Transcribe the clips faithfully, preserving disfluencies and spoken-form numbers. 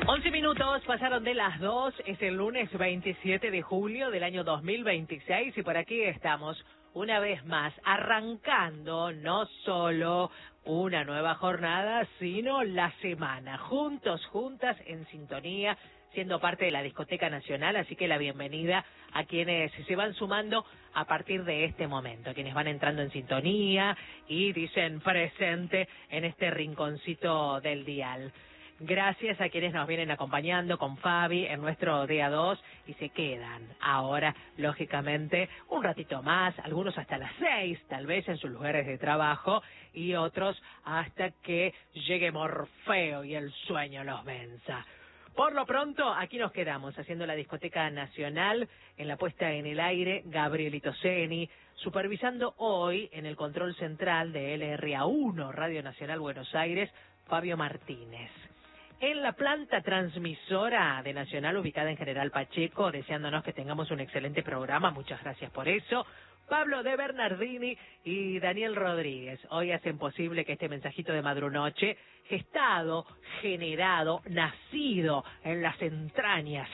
once minutos pasaron de las dos, es el lunes veintisiete de julio del año dos mil veintiséis y por aquí estamos una vez más arrancando no solo una nueva jornada, sino la semana, juntos, juntas, en sintonía, siendo parte de la Discoteca Nacional, así que la bienvenida a quienes se van sumando a partir de este momento, a quienes van entrando en sintonía y dicen presente en este rinconcito del dial. Gracias a quienes nos vienen acompañando con Fabi en nuestro día dos y se quedan ahora, lógicamente, un ratito más, algunos hasta las seis, tal vez en sus lugares de trabajo, y otros hasta que llegue Morfeo y el sueño los venza. Por lo pronto, aquí nos quedamos haciendo la Discoteca Nacional, en la puesta en el aire, Gabrielito Ceni, supervisando hoy en el control central de L R A uno, Radio Nacional Buenos Aires, Fabio Martínez. En la planta transmisora de Nacional, ubicada en General Pacheco, deseándonos que tengamos un excelente programa, muchas gracias por eso, Pablo de Bernardini y Daniel Rodríguez. Hoy hacen posible que este mensajito de Madrunoche, gestado, generado, nacido en las entrañas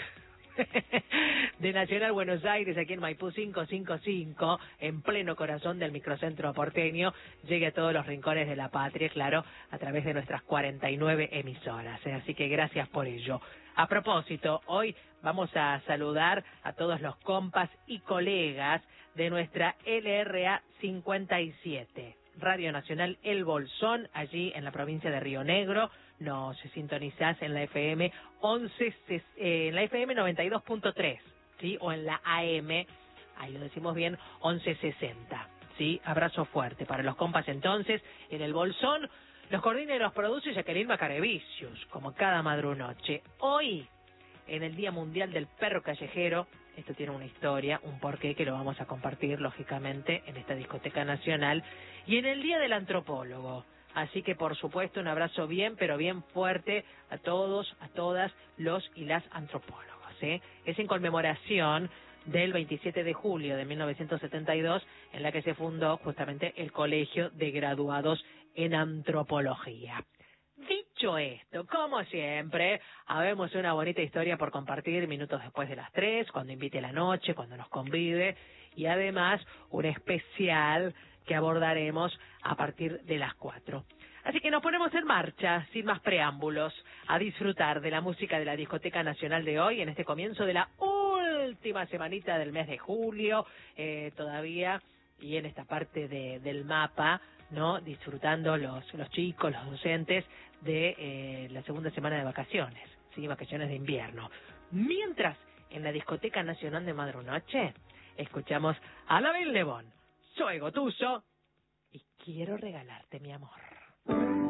de Nacional Buenos Aires, aquí en Maipú quinientos cincuenta y cinco, en pleno corazón del microcentro porteño, llegue a todos los rincones de la patria, claro, a través de nuestras cuarenta y nueve emisoras, ¿eh? Así que gracias por ello. A propósito, hoy vamos a saludar a todos los compas y colegas de nuestra L R A cincuenta y siete, Radio Nacional El Bolsón, allí en la provincia de Río Negro. Nos sintonizás en la F M once, eh, en la F M noventa y dos punto tres, ¿sí? O en la A M, ahí lo decimos bien, once sesenta, ¿sí? Abrazo fuerte para los compas entonces. En El Bolsón los coordina y los produce Jacqueline Macarevicius, como cada madrunoche. Hoy, en el Día Mundial del Perro Callejero, esto tiene una historia, un porqué que lo vamos a compartir, lógicamente, en esta Discoteca Nacional, y en el Día del Antropólogo. Así que, por supuesto, un abrazo bien, pero bien fuerte a todos, a todas los y las antropólogos, ¿eh? Es en conmemoración del veintisiete de julio de mil novecientos setenta y dos, en la que se fundó justamente el Colegio de Graduados en Antropología. Dicho esto, como siempre, habemos una bonita historia por compartir minutos después de las tres, cuando invite la noche, cuando nos convide, y además un especial que abordaremos a partir de las cuatro. Así que nos ponemos en marcha, sin más preámbulos, a disfrutar de la música de la Discoteca Nacional de hoy, en este comienzo de la última semanita del mes de julio, eh, todavía, y en esta parte de, del mapa, ¿no? Disfrutando los, los chicos, los docentes, de eh, la segunda semana de vacaciones, ¿sí? Vacaciones de invierno. Mientras, en la Discoteca Nacional de Madrunoche, escuchamos a la Bel Lebón. Soy Gotuso y quiero regalarte mi amor.